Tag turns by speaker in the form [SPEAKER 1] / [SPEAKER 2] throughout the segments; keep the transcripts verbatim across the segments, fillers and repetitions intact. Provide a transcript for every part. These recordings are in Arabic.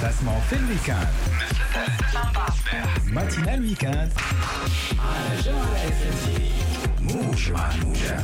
[SPEAKER 1] تسمعوا في الويكاند ماتينال ويكاند على جوهرة اف ام. موج مع الموجة.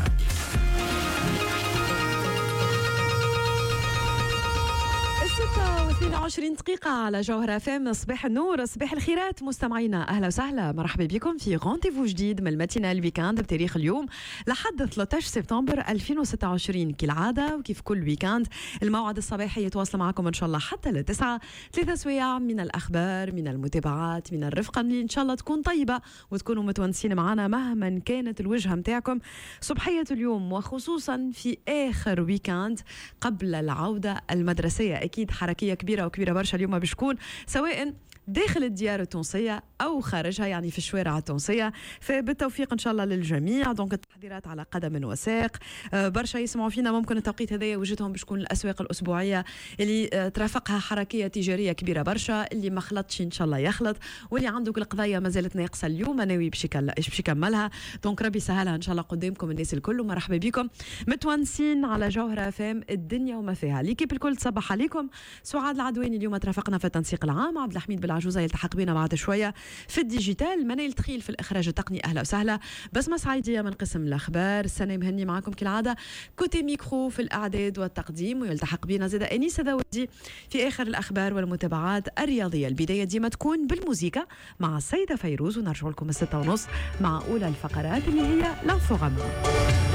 [SPEAKER 2] ستة واثنين وعشرين دقيقة على جوهرة فام. صباح النور، صباح الخيرات مستمعينا، أهلا وسهلا، مرحبا بكم في غونتيفو جديد من الماتينال ويكاند بتاريخ اليوم لحد ثلاثة عشر سبتمبر ألفين وستة وعشرين. كالعادة وكيف كل ويكاند الموعد الصباحي يتواصل معكم إن شاء الله حتى لتسعة، ثلاثة سوايع من الأخبار، من المتابعات، من الرفقة اللي إن شاء الله تكون طيبة وتكونوا متونسين معنا مهما كانت الوجهة متاعكم صبحية اليوم، وخصوصا في آخر ويكاند قبل العودة المدرسية. أكيد حركية كبيرة وكبيرة برشا اليوم بشكون سواء داخل الديار التونسية أو خارجها، يعني في الشوارع التونسية، فبالتوفيق إن شاء الله للجميع. دونك التحضيرات على قدم وساق. برشا يسمعوا فينا ممكن التوقيت هذايا وجدهم بشكون الأسواق الأسبوعية اللي ترافقها حركية تجارية كبيرة برشا، اللي ما خلطش إن شاء الله يخلط، واللي عندك القضايا ما زالت ناقصة اليوم ناوي باش يكملها. دونك ربي سهلها إن شاء الله قدامكم الناس الكل، ومرحبا بكم متونسين على جوهرة فام الدنيا وما فيها. ليكيب الكل تصبح عليكم. سعاد العدواني اليوم ترافقنا في التنسيق العام، عبد الحميد بالعجوزة يلتحق بنا بعد شوية في الديجيتال، منال تخيل في الإخراج التقني، أهلا وسهلا. بسمة سعيدية من قسم الأخبار، سنة مهني معكم كالعادة كوتي ميكرو في الإعداد والتقديم، ويلتحق بنا زيادة أنيسة داودي في آخر الأخبار والمتابعات الرياضية. البداية ديما تكون بالموسيقى مع السيدة فيروز، ونرجع لكم الستة ونص مع أولى الفقرات اللي هي لانفوغام.